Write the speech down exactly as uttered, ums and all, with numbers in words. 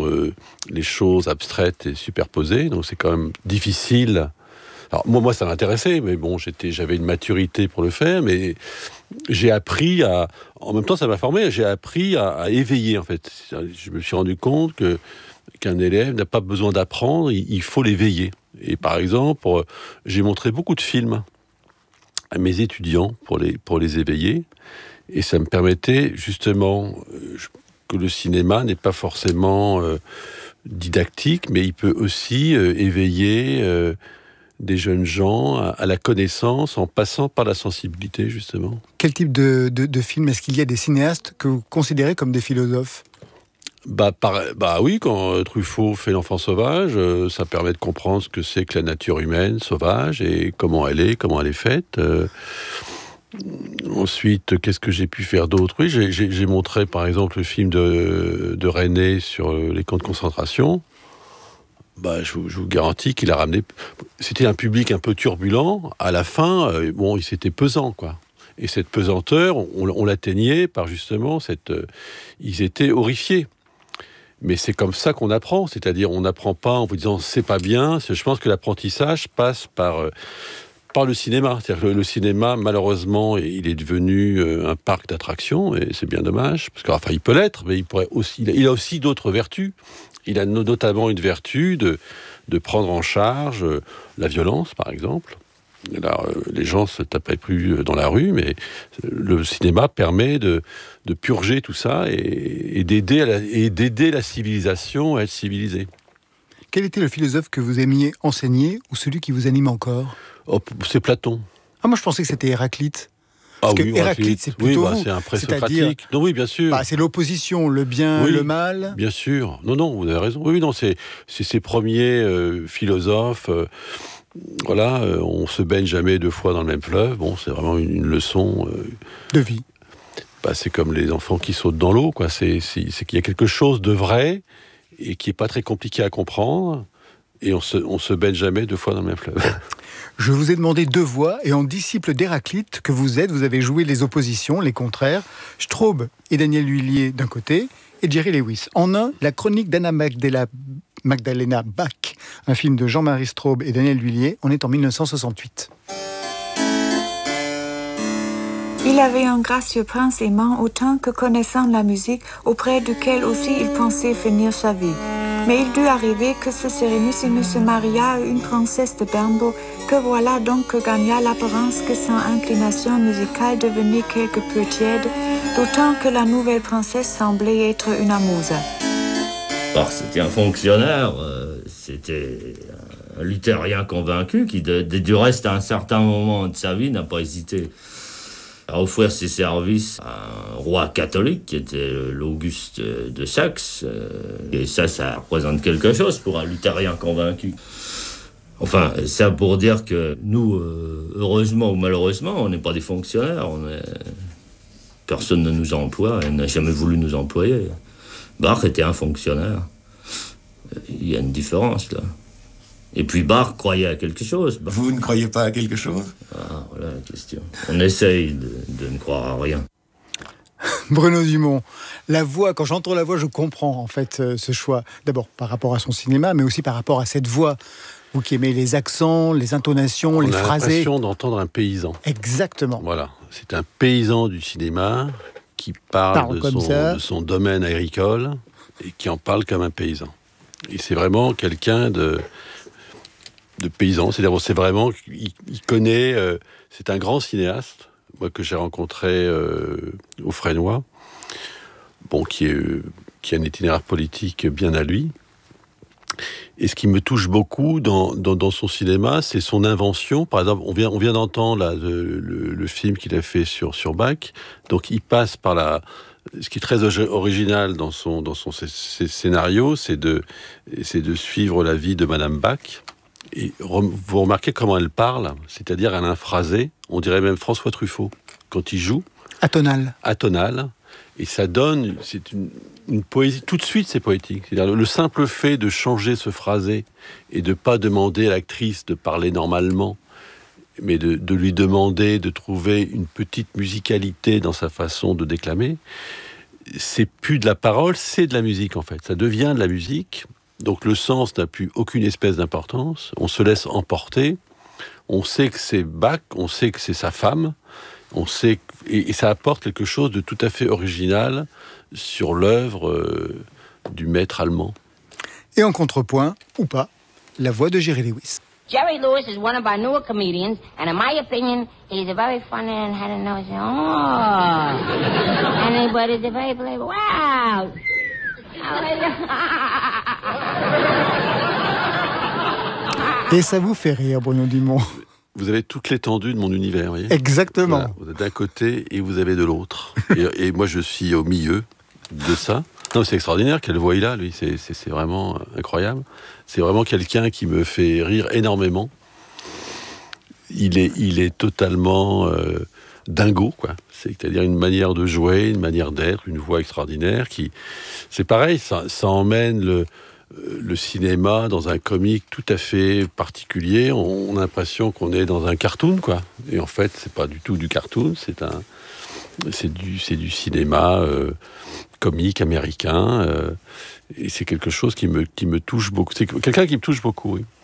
euh, les choses abstraites et superposées, donc c'est quand même difficile. Alors moi, moi ça m'intéressait, mais bon, j'étais, j'avais une maturité pour le faire, mais j'ai appris à... En même temps, ça m'a formé, j'ai appris à, à éveiller, en fait. Je me suis rendu compte que, qu'un élève n'a pas besoin d'apprendre, il, il faut l'éveiller. Et par exemple, j'ai montré beaucoup de films à mes étudiants pour les, pour les éveiller, et ça me permettait justement euh, que le cinéma n'est pas forcément euh, didactique, mais il peut aussi euh, éveiller... Euh, des jeunes gens à, à la connaissance en passant par la sensibilité, justement. Quel type de, de, de film est-ce qu'il y a des cinéastes que vous considérez comme des philosophes ? Bah, par, bah oui, quand euh, Truffaut fait L'Enfant sauvage, euh, ça permet de comprendre ce que c'est que la nature humaine sauvage et comment elle est, comment elle est faite. Euh, ensuite, qu'est-ce que j'ai pu faire d'autre ? Oui, j'ai, j'ai, j'ai montré par exemple le film de, de René sur euh, les camps de concentration. Bah, je, vous, je vous garantis qu'il a ramené... C'était un public un peu turbulent. À la fin, euh, bon, il s'était pesant, quoi. Et cette pesanteur, on, on l'atteignait par justement cette... Euh, ils étaient horrifiés. Mais c'est comme ça qu'on apprend. C'est-à-dire, on n'apprend pas en vous disant « c'est pas bien ». Je pense que l'apprentissage passe par, euh, par le cinéma. C'est-à-dire que le, le cinéma, malheureusement, il est devenu euh, un parc d'attractions. Et c'est bien dommage. Parce que, enfin, il peut l'être, mais il, pourrait aussi, il a aussi d'autres vertus. Il a notamment une vertu de, de prendre en charge euh, la violence, par exemple. Là, euh, les gens ne se tapaient plus dans la rue, mais le cinéma permet de, de purger tout ça et, et, d'aider à la, et d'aider la civilisation à être civilisée. Quel était le philosophe que vous aimiez enseigner ou celui qui vous anime encore ? Oh, c'est Platon. Ah, moi, je pensais que c'était Héraclite. Parce ah que oui, Héraclite, c'est plutôt oui, bah, vous. c'est un présocratique. Non, oui, bien sûr. Bah, c'est l'opposition, le bien, oui, le mal. Bien sûr. Non, non, vous avez raison. Oui, non, c'est, c'est ces premiers euh, philosophes. Euh, voilà, euh, on se baigne jamais deux fois dans le même fleuve. Bon, c'est vraiment une, une leçon euh, de vie. Bah, c'est comme les enfants qui sautent dans l'eau, quoi. C'est, c'est, c'est qu'il y a quelque chose de vrai et qui est pas très compliqué à comprendre. Et on se, on se baigne jamais deux fois dans le même fleuve. Je vous ai demandé deux voix, et en disciple d'Héraclite que vous êtes, vous avez joué les oppositions, les contraires, Straub et Daniel Lhuillier d'un côté, et Jerry Lewis. En un, la chronique d'Anna Magdala, Magdalena Bach, un film de Jean-Marie Straub et Daniel Lhuillier, on est en dix-neuf cent soixante-huit. Il avait un gracieux prince aimant autant que connaissant la musique, auprès duquel aussi il pensait finir sa vie. Mais il dut arriver que ce sérénissime se maria à une princesse de Bernbo, que voilà donc que gagna l'apparence que son inclination musicale devenait quelque peu tiède, d'autant que la nouvelle princesse semblait être une amuse. Alors, c'était un fonctionnaire, euh, c'était un luthérien convaincu qui, de, de, du reste, à un certain moment de sa vie, n'a pas hésité à offrir ses services à un roi catholique qui était l'Auguste de Saxe. Et ça, ça représente quelque chose pour un luthérien convaincu. Enfin, ça pour dire que nous, heureusement ou malheureusement, on n'est pas des fonctionnaires. On est... Personne ne nous emploie et n'a jamais voulu nous employer. Bach était un fonctionnaire. Il y a une différence, là. Et puis Bach croyait à quelque chose. Bach. Vous ne croyez pas à quelque chose ? Ah, voilà la question. On essaye de, de ne croire à rien. Bruno Dumont, la voix, quand j'entends la voix, je comprends en fait euh, ce choix. D'abord par rapport à son cinéma, mais aussi par rapport à cette voix. Vous qui aimez les accents, les intonations, On les a phrasés. l'impression d'entendre un paysan. Exactement. Voilà, c'est un paysan du cinéma qui parle, parle de, son, de son domaine agricole et qui en parle comme un paysan. Et c'est vraiment quelqu'un de... de paysan, c'est-à-dire c'est vraiment, il, il connaît, euh, c'est un grand cinéaste, moi que j'ai rencontré euh, au Fresnoy, bon, qui, est, euh, qui a un itinéraire politique bien à lui. Et ce qui me touche beaucoup dans, dans, dans son cinéma, c'est son invention. Par exemple, on vient, on vient d'entendre là, le, le, le film qu'il a fait sur, sur Bach, donc il passe par la... Ce qui est très original dans son, dans son scénario, c'est de, c'est de suivre la vie de Madame Bach. Et vous remarquez comment elle parle, c'est-à-dire elle a un phrasé, on dirait même François Truffaut, quand il joue. Atonal. Atonal. Et ça donne, c'est une, une poésie, tout de suite c'est poétique. C'est-à-dire le simple fait de changer ce phrasé et de ne pas demander à l'actrice de parler normalement, mais de, de lui demander de trouver une petite musicalité dans sa façon de déclamer, c'est plus de la parole, c'est de la musique en fait. Ça devient de la musique. Donc le sens n'a plus aucune espèce d'importance. On se laisse emporter. On sait que c'est Bach, on sait que c'est sa femme. On sait que, et, et ça apporte quelque chose de tout à fait original sur l'œuvre euh, du maître allemand. Et en contrepoint, ou pas, la voix de Jerry Lewis. Jerry Lewis is one of our newer comedians, and in my opinion, he's a very funny and had a nose. Oh, anybody the very believe? Wow. Et ça vous fait rire, Bruno Dumont? Vous avez toute l'étendue de mon univers, vous voyez. Exactement. Voilà, vous êtes d'un côté et vous avez de l'autre. et, et moi, je suis au milieu de ça. Non, c'est extraordinaire, quelle voix il a, lui. C'est, c'est, c'est vraiment incroyable. C'est vraiment quelqu'un qui me fait rire énormément. Il est, il est totalement euh, dingo, quoi. C'est-à-dire une manière de jouer, une manière d'être, une voix extraordinaire. Qui, c'est pareil, ça, ça emmène le, le cinéma dans un comique tout à fait particulier. On, on a l'impression qu'on est dans un cartoon, quoi. Et en fait, c'est pas du tout du cartoon, c'est un, c'est du, c'est du cinéma euh, comique américain. Euh, et c'est quelque chose qui me, qui me touche beaucoup. C'est quelqu'un qui me touche beaucoup, oui.